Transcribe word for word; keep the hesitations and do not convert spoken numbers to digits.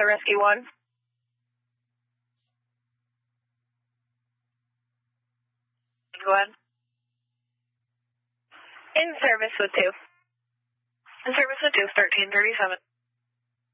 Alpha Rescue one. Go ahead. In service with two. In service with two, thirteen thirty-seven.